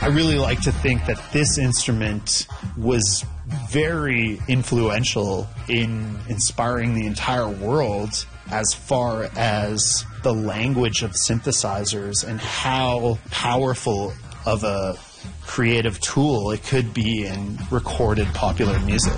really like to think that this instrument was very influential in inspiring the entire world as far as the language of synthesizers and how powerful of a creative tool it could be in recorded popular music.